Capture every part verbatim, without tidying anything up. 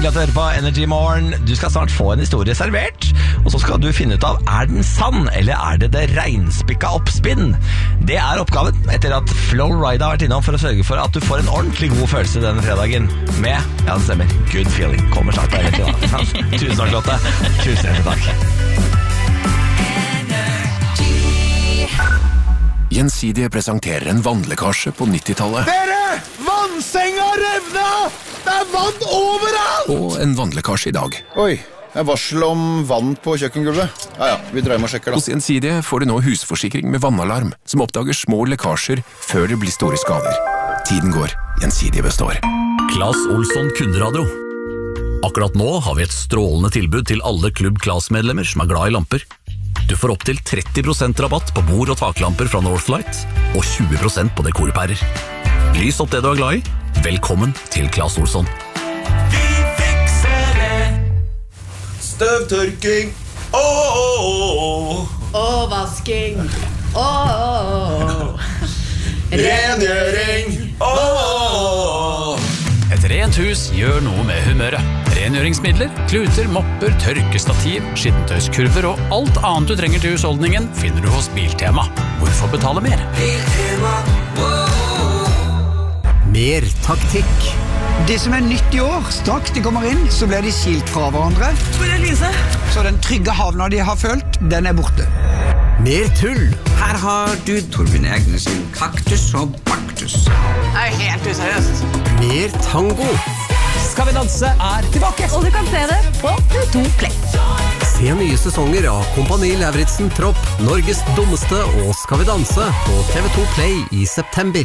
hyggelig at du hører på Energy Morgen. Du skal snart få en historie servert, og så skal du finne ut av, er den sann, eller er det det regnspikka oppspinn? Det er oppgaven, etter at Flowrida har vært innom for å sørge for at du får en ordentlig god følelse denne fredagen med, ja det stemmer, Good Feeling. Kommer snart på Energy da. Tusen takk, Lotte. Tusen hjertelig takk. Gjensidige presenterer en vannlekkasje på nittitallet. Dere! Vannsenga revna! Det er vann overalt! Og en vannlekkasje i dag. Oi, jeg varsel om vann på kjøkkengulvet. Ja, ja, vi dreier med og sjekker da. Hos Gjensidige får du nå husforsikring med vannalarm, som oppdager små lekkasjer før det blir store skader. Tiden går, Gjensidige består. Claes Olsson Kunderadio. Akkurat nå har vi et strålende tilbud til alle Klubb Claes-medlemmer som er glad i lamper. Du får opp til tretti prosent rabatt på bord- og taklamper fra Northlight, og tjue prosent på dekorpærer. Lys opp det du er glad i. Velkommen til Claes Olsson. Vi fikser det. Støvtørking. Åh, åh, åh. Og vasking. Åh, åh, åh. Rengjøring. Åh, åh. Et rent hus gjør noe med humøret. Rengjøringsmidler, kluter, mopper, tørkestativ, skittentøyskurver og alt annet du trenger til husholdningen finner du hos Biltema. Hvorfor betale mer? Biltema. Mer taktikk. Det som er nytt i år, straks de kommer inn, så blir de skilt fra hverandre. Hvor er Lise? Så den trygge havna de har følt, den er borte. Mer tull. Her har du Torbjørn Egnes sin kaktus og baktus. Det er helt useriøst. Mer tango. Skal vi danse er tilbake. Og du kan se det på T V to Play. Se nye sesonger av Kompani Lauritzen Tropp, Norges dummeste og Skal vi danse på T V to Play i september.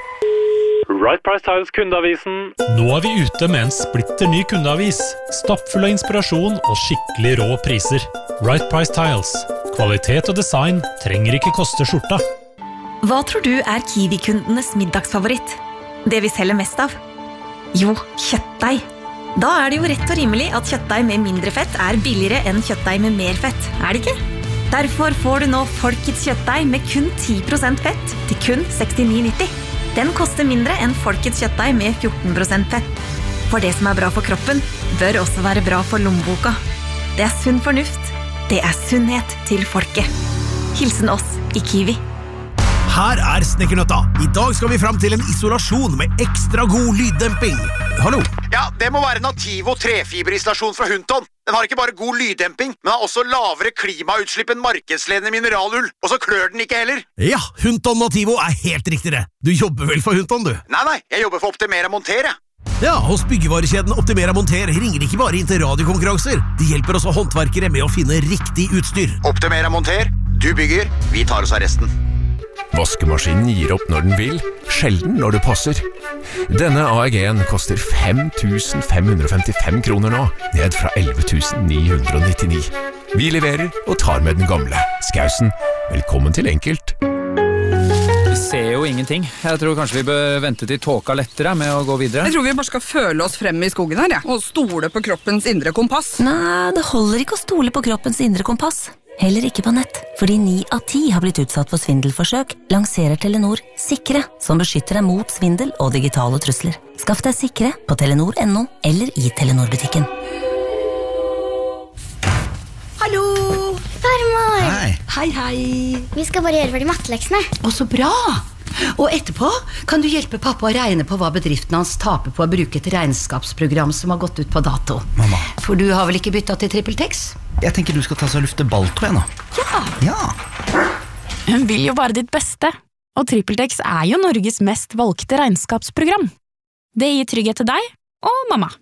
Right Price Tiles kundeavisen. Nå er vi ute med en splitter ny kundeavis. Stappfull av inspirasjon og skikkelig rå priser. Right Price Tiles. Kvalitet og design trenger ikke koste skjorta. Hva tror du er Kiwi-kundenes middagsfavoritt? Det vi selger mest av? Jo, kjøttdeig. Da er det jo rett og rimelig at kjøttdeig med mindre fett er billigere enn kjøttdeig med mer fett, er det ikke? Derfor får du nå Folkets kjøttdeig med kun ti prosent fett til kun sekstini nitti. Den koster mindre enn Folkets kjøttdeig med fjorten prosent fett. For det som er bra for kroppen, bør også være bra for lommeboka. Det er sunn fornuft. Det er sunnhet til folket. Hilsen oss i Kiwi. Her er Snekkernøtta. I dag skal vi frem til en isolasjon med ekstra god lyddemping. Hallo? Ja, det må være Nativo trefiberisolasjon fra Hunton. Den har ikke bare god lyddemping, men har også lavere klimautslipp enn markedsledende mineralull. Og så klør den ikke heller. Ja, Hunton Nativo er helt riktig det. Du jobber vel for Hunton, du? Nei, nei, jeg jobber for Optimera Monter, jeg. Ja, hos byggevarekjeden Optimera Monter ringer de ikke bare inn til radiokonkurranser. De hjelper også håndverkere med å finne riktig utstyr. Optimera Monter, du bygger, vi tar oss av resten. Vaskemaskinen gir opp når den vil, sjelden når det passer. Denne A E G-en koster fem tusen fem hundre og femtifem kroner nå, ned fra elleve tusen ni hundre og nittini. Vi leverer og tar med den gamle. Skausen, velkommen til Enkelt. Vi ser jo ingenting. Jeg tror kanskje vi bør vente til tåka lettere med å gå videre. Jeg tror vi bare skal føle oss frem i skogen her, ja. Og stole på kroppens indre kompass. Nei, det holder ikke å stole på kroppens indre kompass. Heller ikke på nett, fordi ni av ti har blitt utsatt for svindelforsøk, lanserer Telenor Sikre, som beskytter deg mot svindel og digitale trusler. Skaff deg Sikre på telenor punktum no eller i Telenor-butikken. Hallo! Farmor! Hei. Hei, hei. Vi skal bare gjøre ferdig matteleksene. Å, så bra! Og etterpå kan du hjelpe pappa å regne på hva bedriften hans taper på å bruke et regnskapsprogram som har gått ut på dato. Mamma. For du har vel ikke byttet til TrippelTex? Jeg tenker du skal ta så lufte ball, tror jeg nå. Ja. Ja. Hun vil jo bare ditt beste, og TrippelTex er jo Norges mest valgte regnskapsprogram. Det gir trygghet til deg og mamma.